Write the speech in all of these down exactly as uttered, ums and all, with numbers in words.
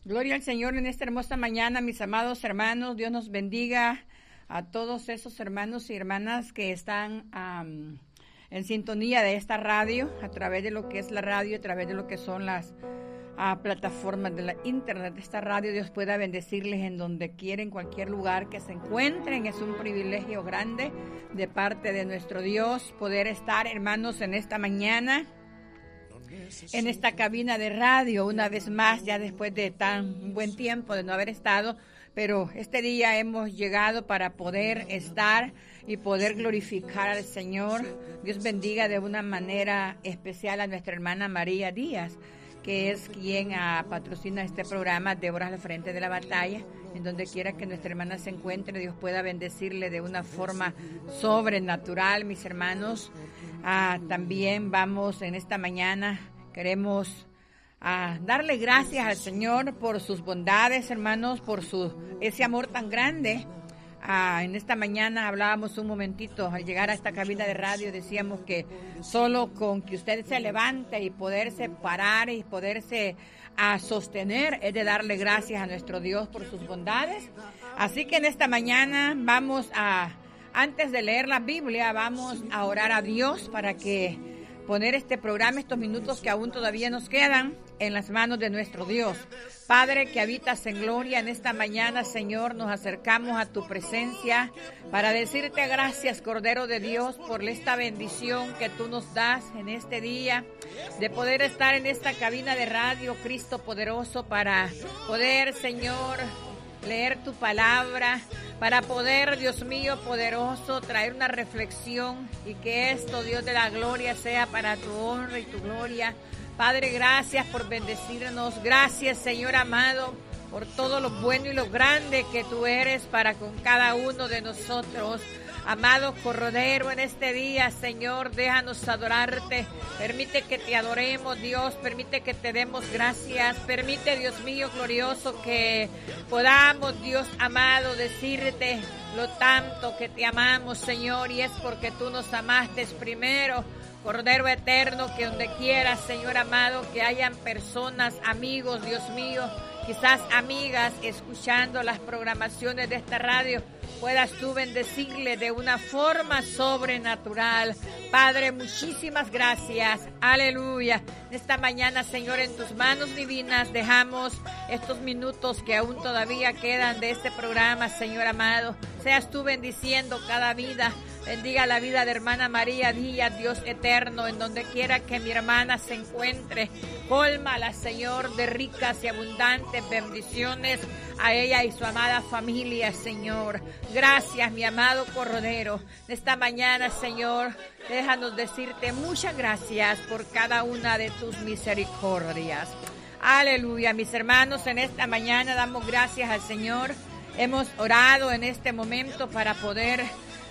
Gloria al Señor en esta hermosa mañana, mis amados hermanos. Dios nos bendiga a todos esos hermanos y hermanas que están um, en sintonía de esta radio, a través de lo que es la radio, a través de lo que son las uh, plataformas de la internet de esta radio. Dios pueda bendecirles en donde quiera, en cualquier lugar que se encuentren. Es un privilegio grande de parte de nuestro Dios poder estar, hermanos, en esta mañana, en esta cabina de radio, una vez más, ya después de tan buen tiempo de no haber estado, pero este día hemos llegado para poder estar y poder glorificar al Señor. Dios bendiga de una manera especial a nuestra hermana María Díaz, que es quien uh, patrocina este programa, Débora al frente de la batalla. En donde quiera que nuestra hermana se encuentre, Dios pueda bendecirle de una forma sobrenatural, mis hermanos. Ah, también vamos en esta mañana, queremos ah, darle gracias al Señor por sus bondades, hermanos, por su ese amor tan grande. Ah, en esta mañana hablábamos un momentito, al llegar a esta cabina de radio, decíamos que solo con que usted se levante y poderse parar y poderse a sostener es de darle gracias a nuestro Dios por sus bondades. Así que en esta mañana vamos a, antes de leer la Biblia, vamos a orar a Dios para que poner este programa, estos minutos que aún todavía nos quedan, en las manos de nuestro Dios. Padre que habitas en gloria, en esta mañana, Señor, nos acercamos a tu presencia para decirte gracias, Cordero de Dios, por esta bendición que tú nos das en este día, de poder estar en esta cabina de radio, Cristo poderoso, para poder, Señor, leer tu palabra, para poder, Dios mío, poderoso, traer una reflexión y que esto, Dios de la gloria, sea para tu honra y tu gloria. Padre, gracias por bendecirnos. Gracias, Señor amado, por todo lo bueno y lo grande que tú eres para con cada uno de nosotros. Amado Cordero, en este día, Señor, déjanos adorarte. Permite que te adoremos, Dios. Permite que te demos gracias. Permite, Dios mío, glorioso, que podamos, Dios amado, decirte lo tanto que te amamos, Señor. Y es porque tú nos amaste primero. Cordero eterno, que donde quieras, Señor amado, que hayan personas, amigos, Dios mío, quizás amigas, escuchando las programaciones de esta radio, puedas tú bendecirle de una forma sobrenatural. Padre, muchísimas gracias. Aleluya. Esta mañana, Señor, en tus manos divinas dejamos estos minutos que aún todavía quedan de este programa, Señor amado. Seas tú bendiciendo cada vida. Bendiga la vida de hermana María Díaz, Dios eterno, en donde quiera que mi hermana se encuentre. Cólmala, Señor, de ricas y abundantes bendiciones a ella y su amada familia, Señor. Gracias, mi amado Cordero. Esta mañana, Señor, déjanos decirte muchas gracias por cada una de tus misericordias. Aleluya, mis hermanos, en esta mañana damos gracias al Señor. Hemos orado en este momento para poder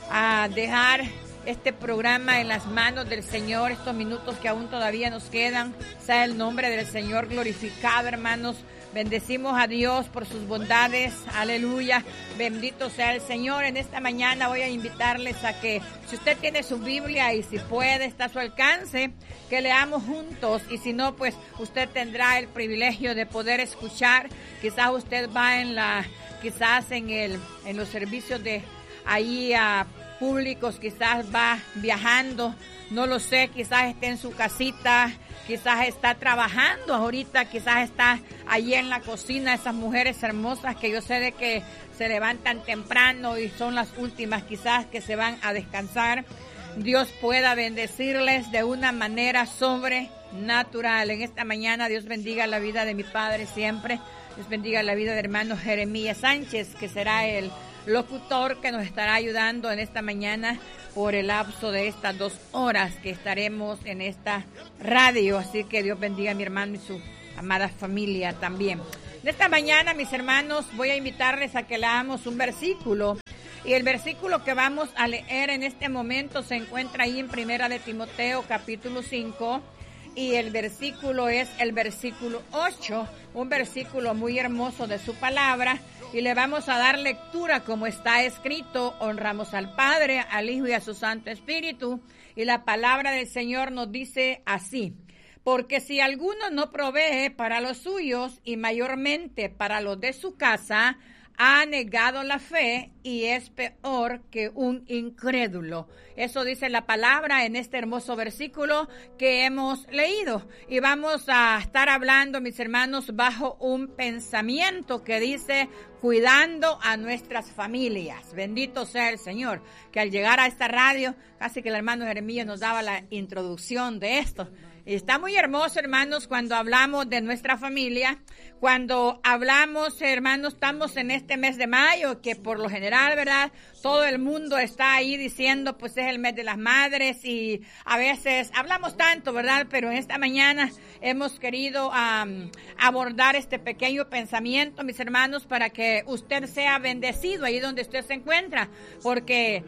a dejar este programa en las manos del Señor, estos minutos que aún todavía nos quedan. Sea el nombre del Señor glorificado, hermanos. Bendecimos a Dios por sus bondades. Aleluya. Bendito sea el Señor. En esta mañana voy a invitarles a que, si usted tiene su Biblia y si puede, está a su alcance, que leamos juntos. Y si no, pues usted tendrá el privilegio de poder escuchar. Quizás usted va en la, quizás en el, en los servicios de ahí a públicos, quizás va viajando, no lo sé, quizás esté en su casita, quizás está trabajando ahorita, quizás está allí en la cocina, esas mujeres hermosas que yo sé de que se levantan temprano y son las últimas quizás que se van a descansar. Dios pueda bendecirles de una manera sobrenatural. En esta mañana Dios bendiga la vida de mi padre siempre, Dios bendiga la vida del hermano Jeremías Sánchez, que será el locutor que nos estará ayudando en esta mañana por el lapso de estas dos horas que estaremos en esta radio. Así que Dios bendiga a mi hermano y su amada familia también. En esta mañana, mis hermanos, voy a invitarles a que leamos un versículo. Y el versículo que vamos a leer en este momento se encuentra ahí en Primera de Timoteo, capítulo cinco. Y el versículo es el versículo ocho, un versículo muy hermoso de su palabra. Y le vamos a dar lectura como está escrito. Honramos al Padre, al Hijo y a su Santo Espíritu. Y la palabra del Señor nos dice así: Porque si alguno no provee para los suyos y mayormente para los de su casa, ha negado la fe y es peor que un incrédulo. Eso dice la palabra en este hermoso versículo que hemos leído. Y vamos a estar hablando, mis hermanos, bajo un pensamiento que dice cuidando a nuestras familias. Bendito sea el Señor, que al llegar a esta radio, casi que el hermano Jeremías nos daba la introducción de esto. Y está muy hermoso, hermanos, cuando hablamos de nuestra familia, cuando hablamos, hermanos, estamos en este mes de mayo, que por lo general, ¿verdad? Todo el mundo está ahí diciendo, pues es el mes de las madres y a veces hablamos tanto, ¿verdad? Pero en esta mañana hemos querido um, abordar este pequeño pensamiento, mis hermanos, para que usted sea bendecido ahí donde usted se encuentra, porque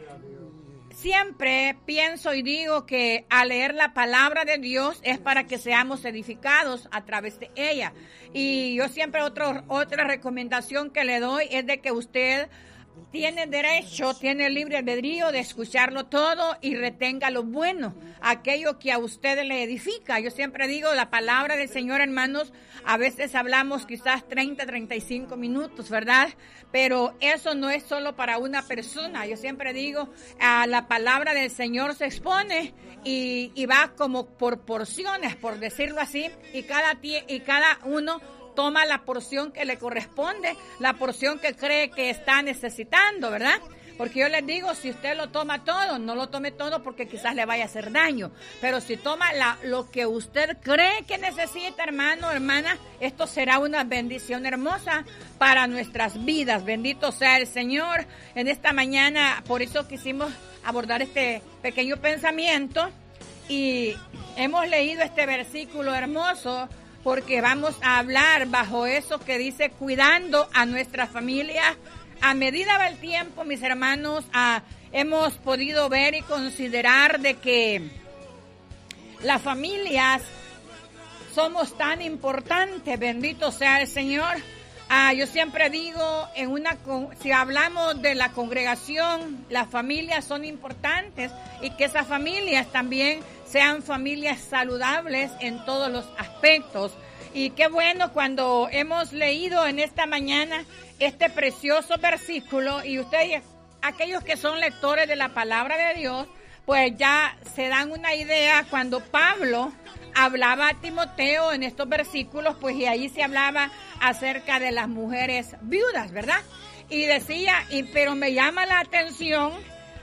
siempre pienso y digo que al leer la palabra de Dios es para que seamos edificados a través de ella. Y yo siempre otro, otra recomendación que le doy es de que usted tiene derecho, tiene libre albedrío de escucharlo todo y retenga lo bueno, aquello que a usted le edifica. Yo siempre digo, la palabra del Señor, hermanos, a veces hablamos quizás treinta, treinta y cinco minutos, ¿verdad? Pero eso no es solo para una persona. Yo siempre digo, a la palabra del Señor se expone y, y va como por porciones, por decirlo así, y cada, y cada uno toma la porción que le corresponde, la porción que cree que está necesitando, ¿verdad? Porque yo les digo, si usted lo toma todo, no lo tome todo porque quizás le vaya a hacer daño. Pero si toma la, lo que usted cree que necesita, hermano, hermana, esto será una bendición hermosa para nuestras vidas. Bendito sea el Señor. En esta mañana, por eso quisimos abordar este pequeño pensamiento y hemos leído este versículo hermoso, porque vamos a hablar bajo eso que dice cuidando a nuestra familia. A medida va el tiempo, mis hermanos, ah, hemos podido ver y considerar de que las familias somos tan importantes, bendito sea el Señor. Ah, yo siempre digo, en una si hablamos de la congregación, las familias son importantes y que esas familias también sean familias saludables en todos los aspectos. Y qué bueno cuando hemos leído en esta mañana este precioso versículo y ustedes, aquellos que son lectores de la palabra de Dios, pues ya se dan una idea cuando Pablo hablaba a Timoteo en estos versículos, pues y ahí se hablaba acerca de las mujeres viudas, ¿verdad? Y decía, y, pero me llama la atención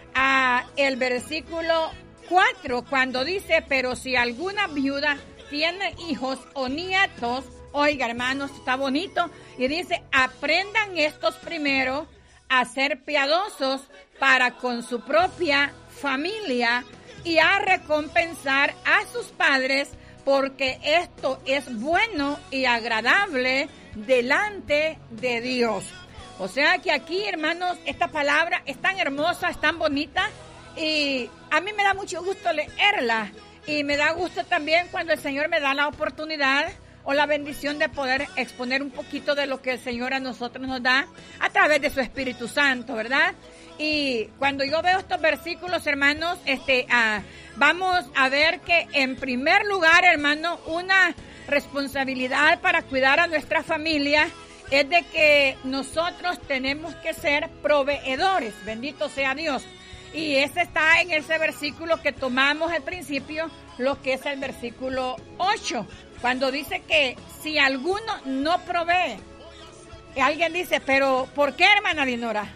a el versículo cuatro, cuando dice, pero si alguna viuda tiene hijos o nietos, oiga hermanos, está bonito, y dice, aprendan estos primero a ser piadosos para con su propia familia y a recompensar a sus padres, porque esto es bueno y agradable delante de Dios. O sea que aquí, hermanos, esta palabra es tan hermosa, es tan bonita, y a mí me da mucho gusto leerla, y me da gusto también cuando el Señor me da la oportunidad o la bendición de poder exponer un poquito de lo que el Señor a nosotros nos da a través de su Espíritu Santo, ¿verdad? Y cuando yo veo estos versículos, hermanos, este, ah, vamos a ver que en primer lugar, hermano, una responsabilidad para cuidar a nuestra familia es de que nosotros tenemos que ser proveedores, bendito sea Dios. Y ese está en ese versículo que tomamos al principio, lo que es el versículo ocho, cuando dice que si alguno no provee, y alguien dice, pero ¿por qué, hermana Dinora?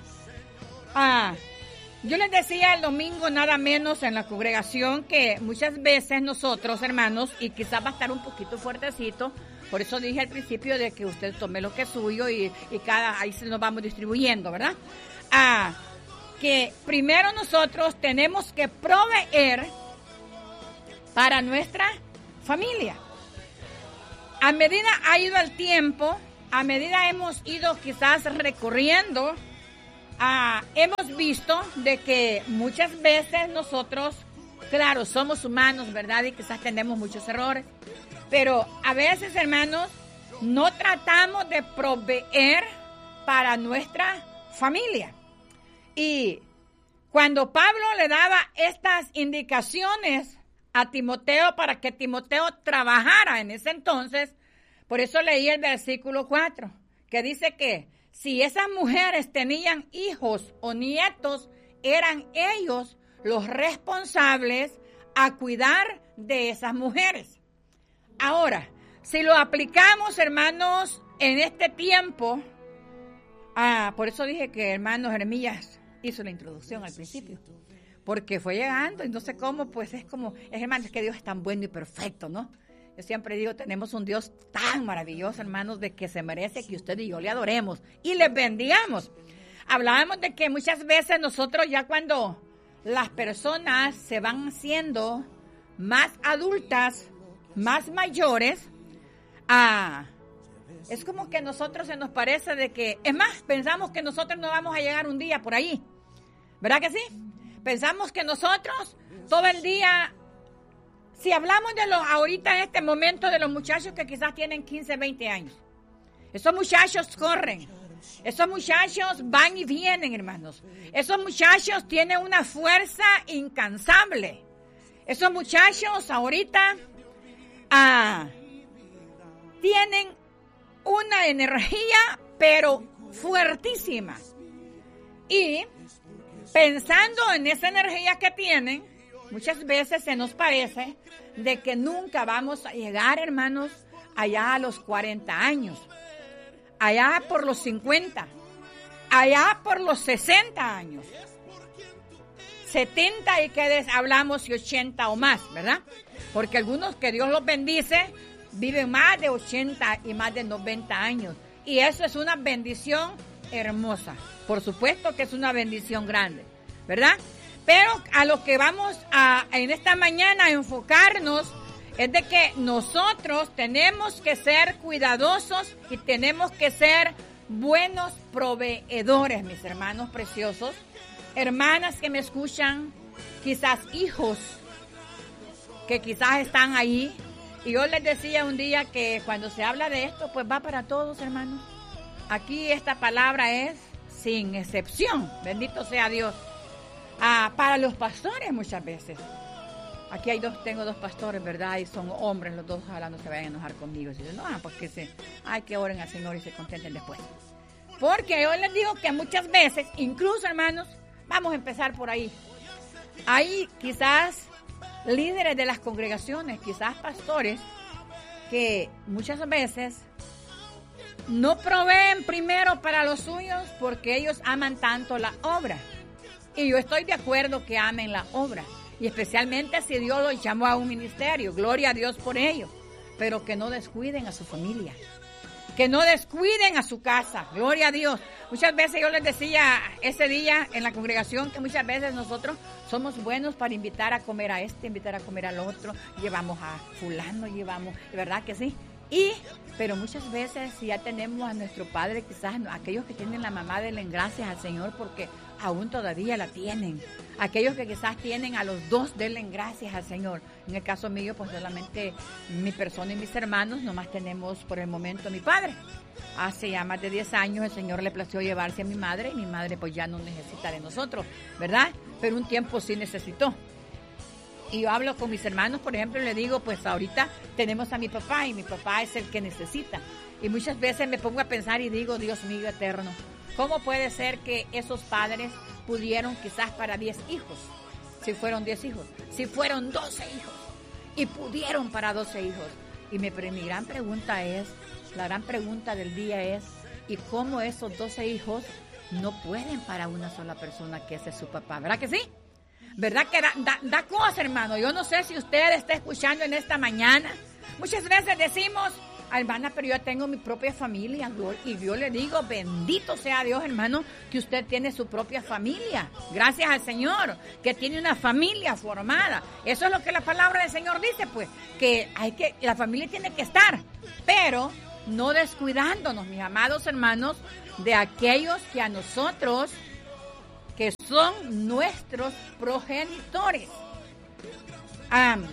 Ah, yo les decía el domingo nada menos en la congregación que muchas veces nosotros, hermanos, y quizás va a estar un poquito fuertecito, por eso dije al principio de que usted tome lo que es suyo y, y cada, ahí se nos vamos distribuyendo, ¿verdad? Ah, que primero nosotros tenemos que proveer para nuestra familia. A medida ha ido el tiempo, a medida hemos ido quizás recorriendo, ah, hemos visto de que muchas veces nosotros, claro, somos humanos, ¿verdad? Y quizás tenemos muchos errores, pero a veces, hermanos, no tratamos de proveer para nuestra familia. Y cuando Pablo le daba estas indicaciones a Timoteo para que Timoteo trabajara en ese entonces. Por eso leí el versículo cuatro, que dice que si esas mujeres tenían hijos o nietos, eran ellos los responsables a cuidar de esas mujeres. Ahora, si lo aplicamos, hermanos, en este tiempo, ah, por eso dije que hermano Jeremías hizo la introducción al principio, porque fue llegando y no sé cómo, pues es como, es hermano, es que Dios es tan bueno y perfecto, ¿no? Yo siempre digo, tenemos un Dios tan maravilloso, hermanos, de que se merece que usted y yo le adoremos y le bendigamos. Hablábamos de que muchas veces nosotros ya cuando las personas se van haciendo más adultas, más mayores, ah, es como que a nosotros se nos parece de que, es más, pensamos que nosotros no vamos a llegar un día por ahí, ¿verdad que sí? Pensamos que nosotros todo el día, si hablamos de los ahorita en este momento de los muchachos que quizás tienen quince, veinte años, esos muchachos corren, esos muchachos van y vienen, hermanos, esos muchachos tienen una fuerza incansable, esos muchachos ahorita ah, tienen una energía pero fuertísima, y pensando en esa energía que tienen, muchas veces se nos parece de que nunca vamos a llegar, hermanos, allá a los cuarenta años, allá por los cincuenta, allá por los sesenta años, setenta y que hablamos y ochenta o más, ¿verdad? Porque algunos, que Dios los bendice, viven más de ochenta y más de noventa años. Y eso es una bendición hermosa. Por supuesto que es una bendición grande, ¿verdad? Pero a lo que vamos a en esta mañana a enfocarnos es de que nosotros tenemos que ser cuidadosos y tenemos que ser buenos proveedores, mis hermanos preciosos, hermanas que me escuchan, quizás hijos que quizás están ahí. Y yo les decía un día que cuando se habla de esto, pues va para todos, hermanos. Aquí esta palabra es sin excepción, bendito sea Dios. Ah, para los pastores muchas veces. Aquí hay dos, tengo dos pastores, ¿verdad? Y son hombres, los dos, ojalá no se vayan a enojar conmigo. Y dicen, no, pues que se, ay, que oren al Señor y se contenten después. Porque yo les digo que muchas veces, incluso, hermanos, vamos a empezar por ahí. Hay quizás líderes de las congregaciones, quizás pastores, que muchas veces no proveen primero para los suyos porque ellos aman tanto la obra. Y yo estoy de acuerdo que amen la obra. Y especialmente si Dios los llamó a un ministerio. Gloria a Dios por ello. Pero que no descuiden a su familia. Que no descuiden a su casa. Gloria a Dios. Muchas veces yo les decía ese día en la congregación que muchas veces nosotros somos buenos para invitar a comer a este, invitar a comer al otro. Llevamos a fulano, llevamos, ¿verdad que sí? Y, pero muchas veces si ya tenemos a nuestro padre, quizás aquellos que tienen la mamá, denle gracias al Señor porque aún todavía la tienen. Aquellos que quizás tienen a los dos, denle gracias al Señor. En el caso mío, pues solamente mi persona y mis hermanos, nomás tenemos por el momento a mi padre. Hace ya más de diez años el Señor le plació llevarse a mi madre y mi madre pues ya no necesita de nosotros, ¿verdad? Pero un tiempo sí necesitó. Y yo hablo con mis hermanos, por ejemplo, y le digo, pues ahorita tenemos a mi papá y mi papá es el que necesita. Y muchas veces me pongo a pensar y digo, Dios mío eterno, ¿cómo puede ser que esos padres pudieron quizás para diez hijos? Si fueron diez hijos, si fueron doce hijos y pudieron para doce hijos. Y mi, mi gran pregunta es, la gran pregunta del día es, ¿y cómo esos doce hijos no pueden para una sola persona que ese es su papá? ¿Verdad que sí? ¿Verdad que da, da, da cosa, hermano? Yo no sé si usted está escuchando en esta mañana. Muchas veces decimos, hermana, pero yo tengo mi propia familia. Y yo le digo, bendito sea Dios, hermano, que usted tiene su propia familia. Gracias al Señor, que tiene una familia formada. Eso es lo que la palabra del Señor dice, pues, que hay que, la familia tiene que estar, pero no descuidándonos, mis amados hermanos, de aquellos que a nosotros, que son nuestros progenitores. Um,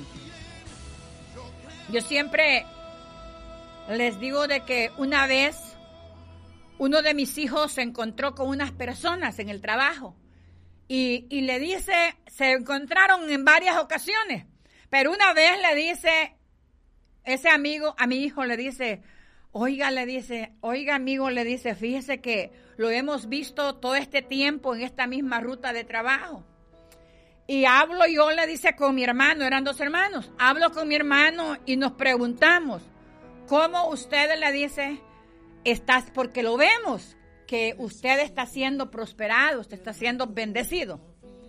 yo siempre les digo de que una vez uno de mis hijos se encontró con unas personas en el trabajo y, y le dice, se encontraron en varias ocasiones, Pero una vez le dice, ese amigo a mi hijo le dice, oiga, le dice, oiga amigo, le dice, fíjese que lo hemos visto todo este tiempo en esta misma ruta de trabajo. Y hablo yo, le dice, con mi hermano, eran dos hermanos, hablo con mi hermano y nos preguntamos, ¿cómo usted le dice, estás, porque lo vemos, que usted está siendo prosperado, usted está siendo bendecido?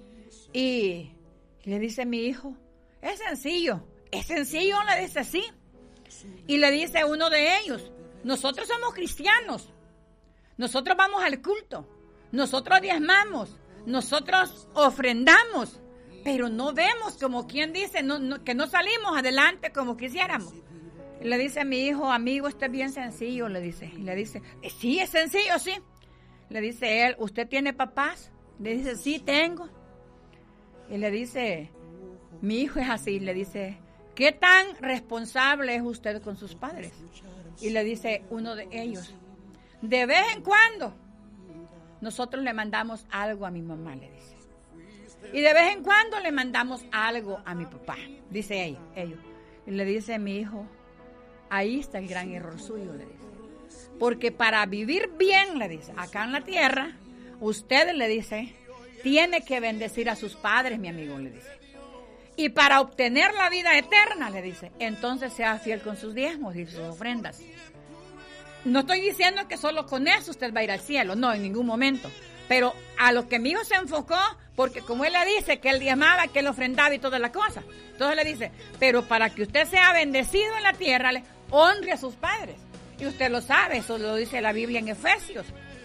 Y le dice mi hijo, es sencillo, es sencillo, le dice sí. Y le dice uno de ellos, nosotros somos cristianos, nosotros vamos al culto, nosotros diezmamos, nosotros ofrendamos, pero no vemos, como quien dice, no, no, que no salimos adelante como quisiéramos. Y le dice a mi hijo, amigo, esto es bien sencillo, le dice. Y le dice, sí, es sencillo, sí. Le dice él, ¿usted tiene papás? Le dice, sí, tengo. Y le dice, mi hijo es así, le dice, ¿qué tan responsable es usted con sus padres? Y le dice uno de ellos, de vez en cuando nosotros le mandamos algo a mi mamá, le dice. Y de vez en cuando le mandamos algo a mi papá, dice ellos. ellos. Y le dice mi hijo, ahí está el gran error suyo, le dice. Porque para vivir bien, le dice, acá en la tierra, usted, le dice, tiene que bendecir a sus padres, mi amigo, le dice. Y para obtener la vida eterna, le dice, entonces sea fiel con sus diezmos y sus ofrendas. No estoy diciendo que solo con eso usted va a ir al cielo, no, en ningún momento. Pero a lo que mi hijo se enfocó, porque como él le dice que él diezmaba, que él ofrendaba y toda la cosa. Entonces le dice, pero para que usted sea bendecido en la tierra, le honre a sus padres. Y usted lo sabe, eso lo dice la Biblia en Efesios.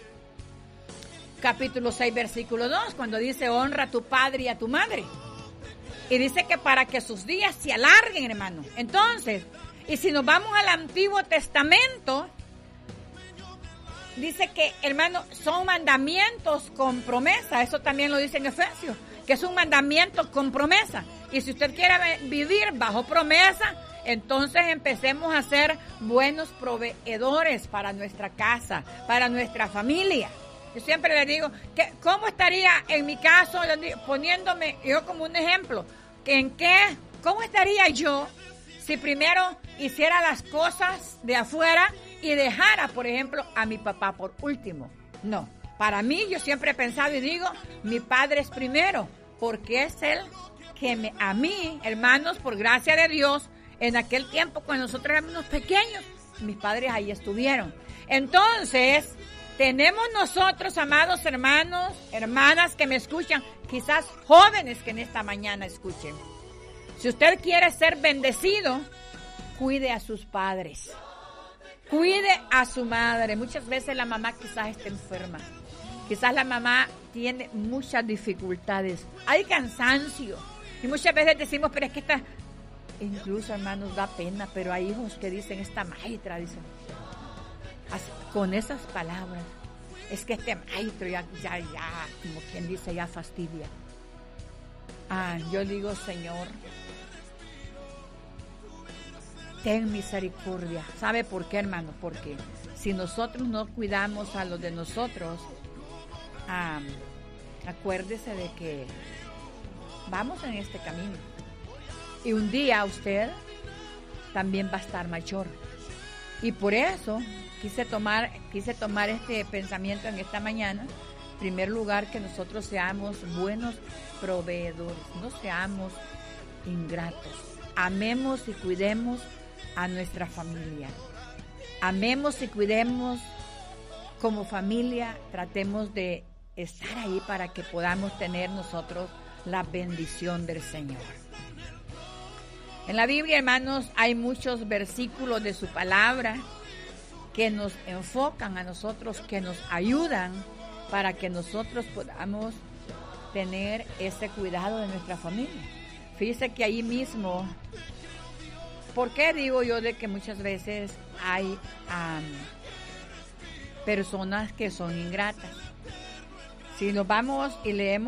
Capítulo seis, versículo dos, cuando dice, honra a tu padre y a tu madre. Y dice que para que sus días se alarguen, hermano. Entonces, y si nos vamos al Antiguo Testamento, dice que, hermano, son mandamientos con promesa. Eso también lo dice en Efesios, que es un mandamiento con promesa. Y si usted quiere vivir bajo promesa, entonces empecemos a ser buenos proveedores para nuestra casa, para nuestra familia. Yo siempre le digo, que ¿cómo estaría en mi caso, poniéndome yo como un ejemplo, que en qué, cómo estaría yo si primero hiciera las cosas de afuera y dejara, por ejemplo, a mi papá por último? No, para mí yo siempre he pensado y digo, mi padre es primero, porque es él que me, a mí, hermanos, por gracia de Dios, en aquel tiempo cuando nosotros éramos pequeños, mis padres ahí estuvieron. Entonces, tenemos nosotros, amados hermanos, hermanas que me escuchan, quizás jóvenes que en esta mañana escuchen. Si usted quiere ser bendecido, cuide a sus padres. Cuide a su madre. Muchas veces la mamá quizás está enferma. Quizás la mamá tiene muchas dificultades. Hay cansancio. Y muchas veces decimos, pero es que esta... Incluso, hermanos, da pena, pero hay hijos que dicen, esta maestra, dicen, con esas palabras, es que este maestro ya, ya, ya, como quien dice, ya fastidia. Ah, yo digo, Señor, ten misericordia. ¿Sabe por qué, hermano? Porque si nosotros no cuidamos a los de nosotros, ah, acuérdese de que vamos en este camino. Y un día usted también va a estar mayor. Y por eso quise tomar, quise tomar este pensamiento en esta mañana. En primer lugar, que nosotros seamos buenos proveedores, no seamos ingratos. Amemos y cuidemos a nuestra familia. Amemos y cuidemos como familia. Tratemos de estar ahí para que podamos tener nosotros la bendición del Señor. En la Biblia, hermanos, hay muchos versículos de su palabra que nos enfocan a nosotros, que nos ayudan para que nosotros podamos tener ese cuidado de nuestra familia. Fíjese que ahí mismo, ¿por qué digo yo de que muchas veces hay um, personas que son ingratas? Si nos vamos y leemos